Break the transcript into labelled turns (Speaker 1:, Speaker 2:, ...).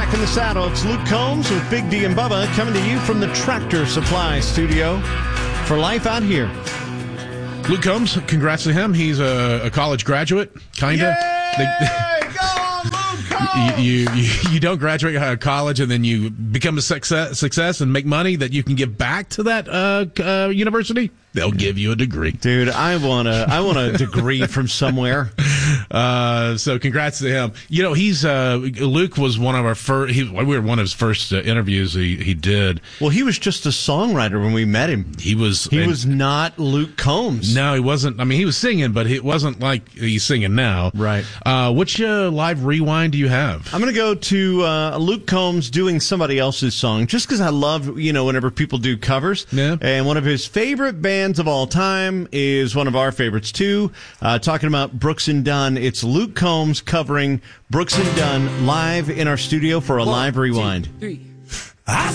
Speaker 1: back in the saddle. It's Luke Combs with Big D and Bubba coming to you from the Tractor Supply Studio for Life Out Here.
Speaker 2: Luke Combs, congrats to him. He's a college graduate, kind of.
Speaker 1: Go on, Luke Combs!
Speaker 2: You don't graduate college and then you become a success and make money that you can give back to that university. They'll give you a degree.
Speaker 1: Dude, I want a degree from somewhere.
Speaker 2: So congrats to him. You know, he's Luke was one of our first. We were one of his first interviews he did.
Speaker 1: Well, he was just a songwriter when we met him. He was not Luke Combs.
Speaker 2: No, he wasn't. I mean, he was singing, but it wasn't like he's singing now.
Speaker 1: Right.
Speaker 2: Which live rewind do you have?
Speaker 1: I'm going to go to Luke Combs doing somebody else's song, just because I love, whenever people do covers.
Speaker 2: Yeah.
Speaker 1: And one of his favorite bands of all time is one of our favorites too. Talking about Brooks and Dunn, it's Luke Combs covering Brooks and Dunn live in our studio for a live rewind.
Speaker 3: 2, 3.